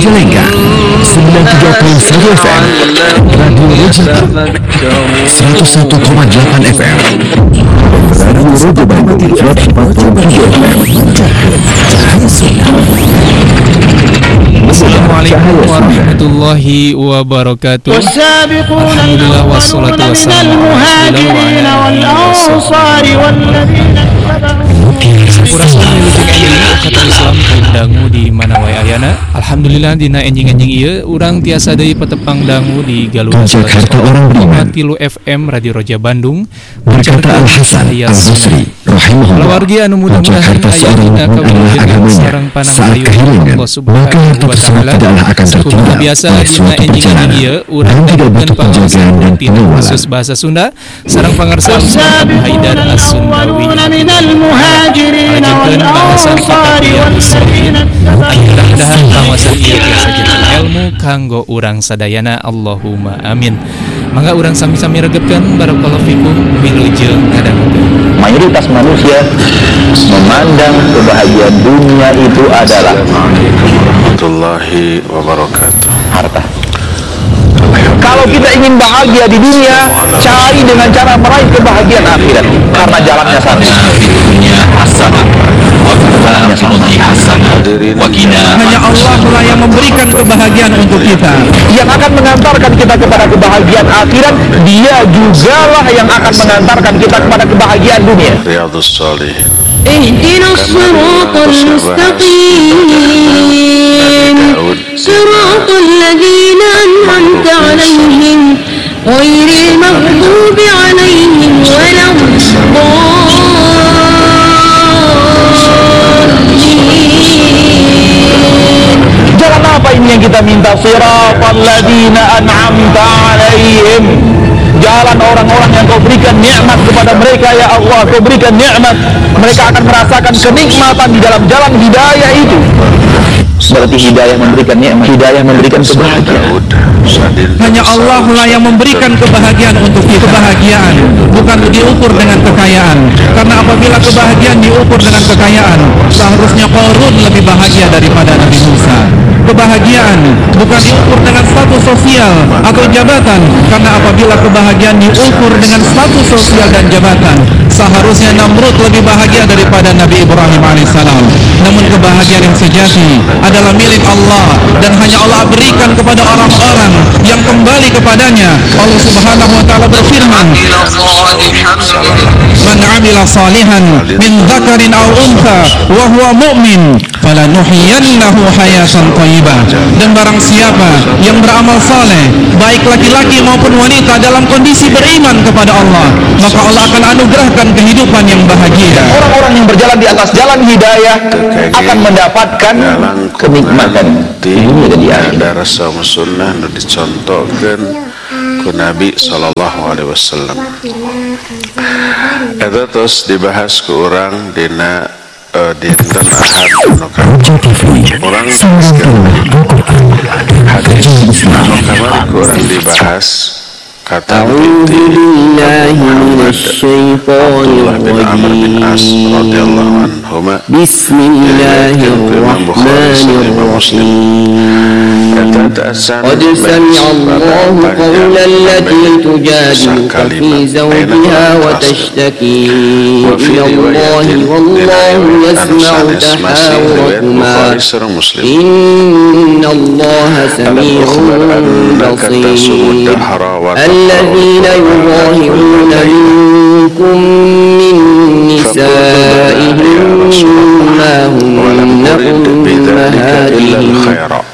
Majalengka 93.1 FM, Radio Roja 101,8 FM, Radio Roja Bandung 104.3 FM. Cahaya Sunnah. Assalamualaikum warahmatullahi wabarakatuh. Alhamdulillah wassalatu wassalamu Islam dangu di mana wae ayana. Alhamdulillah dina enjing-enjing ieu urang tiasa deui petepang dangu di Galura Jakarta orang beriman. Tilu FM Radio Roja Bandung. Berkata Al-Hasan Al-Basri rahimahullah, wargi anu mudah-mudahan dina agamanya saat kehilangan, maka harta tersebut tidaklah akan tertinggal biasa oleh suatu perjalanan urang dan tidak butuh penjagaan dan pengawalan. Khusus bahasa Sunda sareng pangarsa Haidar As-Sundawi ajarkeun bahasa mudah-mudahan kawasan ieu tiasa jadi ilmu kanggo urang sadayana. Allahumma amin. Mangga urang sami-sami regepkeun barakallahu fikum wilujeng ngadangukeun. Mayoritas manusia memandang kebahagiaan dunia itu adalah warahmatullahi wabarakatuh. harta. Kalau kita ingin bahagia di dunia, cari dengan cara meraih kebahagiaan akhirat, karena jalannya sama. Hanya Allah lah yang memberikan kebahagiaan untuk kita. Yang akan mengantarkan kita kepada kebahagiaan akhirat, dia jugalah yang akan mengantarkan kita kepada kebahagiaan dunia. Riyadhus Shalihin. Ihdinas siratal mustaqim, siratal ladzina an'amta 'alaihim ghairil maghdubi 'alaihim waladdallin. Jalan apa ini yang kita minta? Siratal ladzina an'amta 'alaihim, jalan orang-orang yang kau berikan nikmat kepada mereka, ya Allah. Kau berikan nikmat, mereka akan merasakan kenikmatan di dalam jalan hidayah itu. Berarti hidayah memberikan nikmat, hidayah memberikan kebahagiaan. Hanya Allah lah yang memberikan kebahagiaan untuk kita. Kebahagiaan bukan diukur dengan kekayaan, karena apabila kebahagiaan diukur dengan kekayaan, seharusnya Qarun lebih bahagia daripada Nabi Musa. Kebahagiaan bukan diukur dengan status sosial atau jabatan, karena apabila kebahagiaan diukur dengan status sosial dan jabatan, seharusnya Namrud lebih bahagia daripada Nabi Ibrahim alaihissalam. Namun kebahagiaan yang sejati adalah milik Allah, dan hanya Allah berikan kepada orang-orang yang kembali kepadanya. Allah Subhanahu wa taala berfirman, "Man 'amila salihan min dzakarin aw untha wa huwa mu'min falanuhyiyannahu hayatan thayyibah." Dan barang siapa yang beramal saleh, baik laki-laki maupun wanita, dalam kondisi beriman kepada Allah, maka Allah akan anugerahkan kehidupan yang bahagia. Orang-orang yang berjalan di atas jalan hidayah akan mendapatkan kenikmatan di dunia dan di akhirat. Ada rasa sunnah nu dicontohkeun ku Nabi sallallahu alaihi wasallam. Eta terus dibahas ku urang dina dinten Ahad anu urang hadis anu kamari ku urang dibahas kata Muhammad Abdullah bin Amr bin As radhiyallahu anhuma. Bismillahirrahmanirrahim. Qad sami'a Allahu qawla allati tujadiluka fi zawjiha wa tashtaki ila Allahi wallahu yasma'u tahawurakuma inna Allaha sami'un basir. الذين يظاهرون منكم من نسائهم ما هن أمهاتهم